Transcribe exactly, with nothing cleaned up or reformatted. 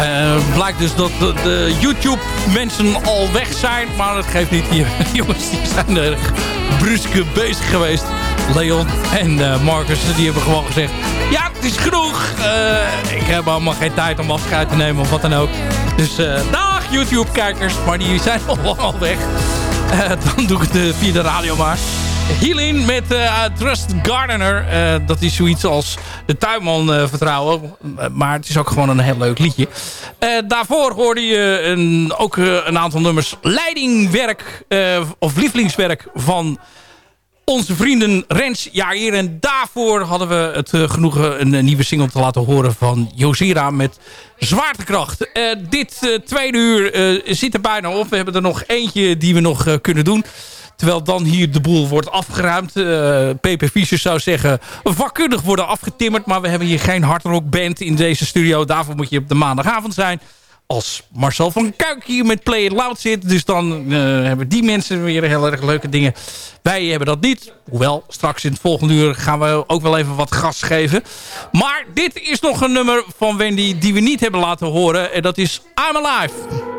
Uh, blijkt dus dat de, de YouTube-mensen al weg zijn. Maar dat geeft niet. Die jongens die zijn erg bruske bezig geweest. Leon en uh, Marcus, die hebben gewoon gezegd... Ja, het is genoeg. Uh, ik heb allemaal geen tijd om afscheid te nemen of wat dan ook. Dus uh, dag YouTube-kijkers. Maar die zijn al lang al weg. Uh, dan doe ik het uh, via de radio maar. Healing met uh, Trust Gardener. Uh, dat is zoiets als de tuinman uh, vertrouwen. Uh, maar het is ook gewoon een heel leuk liedje. Uh, daarvoor hoorde je een, ook uh, een aantal nummers leidingwerk uh, of lievelingswerk van onze vrienden Rens Jair. En daarvoor hadden we het uh, genoegen een, een nieuwe single te laten horen van Jozera met Zwaartekracht. Uh, dit uh, tweede uur uh, zit er bijna op. We hebben er nog eentje die we nog uh, kunnen doen. Terwijl dan hier de boel wordt afgeruimd. Uh, P P Fischer zou zeggen vakkundig worden afgetimmerd. Maar we hebben hier geen hardrockband in deze studio. Daarvoor moet je op de maandagavond zijn. Als Marcel van Kuik hier met Play It Loud zit. Dus dan uh, hebben die mensen weer heel erg leuke dingen. Wij hebben dat niet. Hoewel, straks in het volgende uur gaan we ook wel even wat gas geven. Maar dit is nog een nummer van Wendy die we niet hebben laten horen. En dat is I'm Alive.